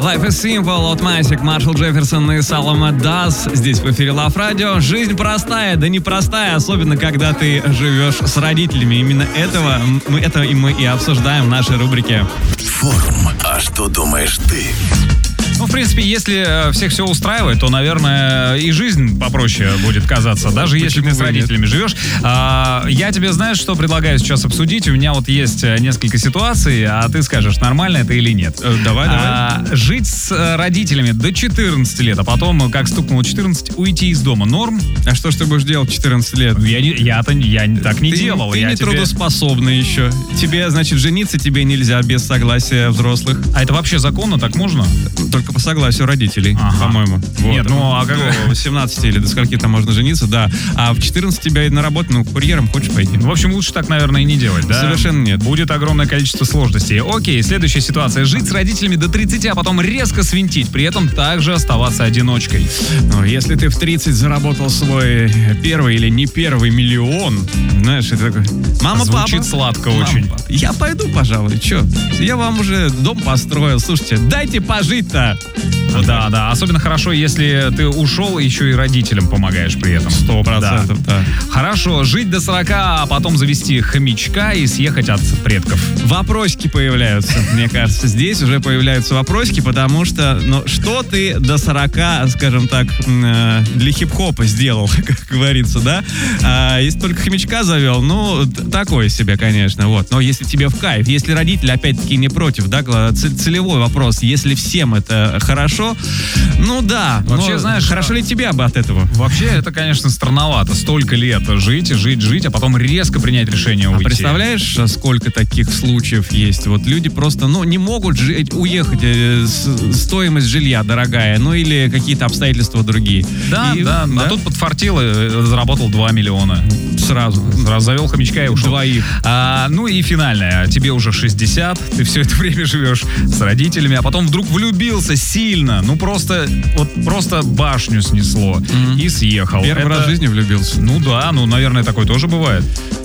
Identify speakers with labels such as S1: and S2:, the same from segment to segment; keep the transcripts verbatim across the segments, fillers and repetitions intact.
S1: Life is Simple от Масик, Маршал Джефферсон и Салома Дас. Здесь в эфире Love Radio. Жизнь простая, да непростая, особенно когда ты живешь с родителями. Именно этого мы, это и мы и обсуждаем в нашей рубрике.
S2: Форум. А что думаешь ты?
S3: Ну, в принципе, если всех все устраивает, то, наверное, и жизнь попроще будет казаться, даже Почему если ты с родителями нет? живешь. А, я тебе, знаешь, что предлагаю сейчас обсудить? У меня вот есть несколько ситуаций, а ты скажешь, нормально это или нет.
S1: Давай,
S3: а,
S1: давай.
S3: Жить с родителями до четырнадцати лет, а потом, как стукнуло четырнадцать, уйти из дома. Норм?
S1: А что ж ты будешь делать в четырнадцать лет?
S3: Я, не, я-то я так не
S1: ты,
S3: делал.
S1: Ты
S3: я
S1: не
S3: тебе...
S1: трудоспособный еще. Тебе, значит, жениться тебе нельзя без согласия взрослых.
S3: А это вообще законно? Так можно?
S1: Только по согласию родителей,
S3: ага.
S1: по-моему. Вот.
S3: Нет, ну а как...
S1: До семнадцати или до скольки там можно жениться, да. А в четырнадцать тебя и на работу, ну, курьером хочешь пойти.
S3: В общем, лучше так, наверное, и не делать, да?
S1: Совершенно нет.
S3: Будет огромное количество сложностей. Окей, следующая ситуация. Жить с родителями до тридцати, а потом резко свинтить, при этом также оставаться одиночкой.
S1: Ну, если ты в тридцать заработал свой первый или не первый миллион, знаешь, это такой... Мама,
S3: Звучит
S1: папа.
S3: сладко
S1: Мама,
S3: очень.
S1: Папа. Я пойду, пожалуй. Че? Я вам уже дом построил. Слушайте, дайте пожить-то.
S3: Вот да, так. да. Особенно хорошо, если ты ушел, еще и родителям помогаешь при этом.
S1: Сто процентов, да.
S3: Хорошо, жить до сорока, а потом завести хомячка и съехать от предков.
S1: Вопросики появляются, мне кажется. Здесь уже появляются вопросики, потому что, ну, что ты до сорока, скажем так, для хип-хопа сделал, как говорится, да? А если только хомячка завел, ну, такое себе, конечно, вот. Но если тебе в кайф, если родители, опять-таки, не против, да, целевой вопрос, если всем это хорошо, ну да.
S3: Вообще, знаешь,
S1: хорошо ли тебе бы от этого?
S3: Вообще, это, конечно, странновато. Столько лет жить, жить, жить, а потом резко принять решение уйти.
S1: А представляешь, сколько таких случаев есть? Вот люди просто, ну, не могут жить, уехать, стоимость жилья дорогая, ну или какие-то обстоятельства другие.
S3: Да,
S1: и,
S3: да,
S1: да.
S3: А тут подфартил и заработал два миллиона.
S1: Сразу.
S3: Сразу завел хомячка и ушел.
S1: Двоих.
S3: А, ну и финальное. Тебе уже шестьдесят, ты все это время живешь с родителями, а потом вдруг влюбился сильно. Ну просто, вот просто башню снесло mm-hmm. и съехал.
S1: Первый
S3: это...
S1: раз в жизни влюбился.
S3: Ну да, ну, наверное, такое тоже бывает.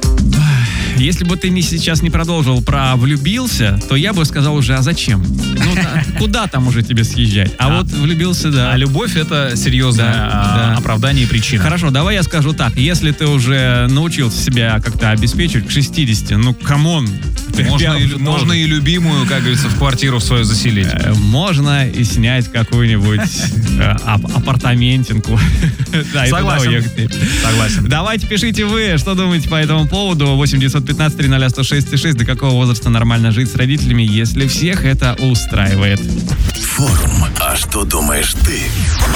S1: Если бы ты не, сейчас не продолжил про влюбился, то я бы сказал уже, а зачем? Ну, да, куда там уже тебе съезжать? А, а вот влюбился, да.
S3: А любовь — это серьезное да, а, да. оправдание и причина.
S1: Хорошо, давай я скажу так. Если ты уже научился себя как-то обеспечивать к шестидесяти, ну, камон.
S3: Можно, и, можно и любимую, как говорится, в квартиру свою заселить.
S1: Можно и снять какую-нибудь апартаментинку.
S3: Согласен. Согласен.
S1: Давайте пишите вы, что думаете по этому поводу. восемь девятьсот пятнадцать триста сто шесть шесть. До какого возраста нормально жить с родителями, если всех это устраивает?
S2: Форум. А что думаешь ты?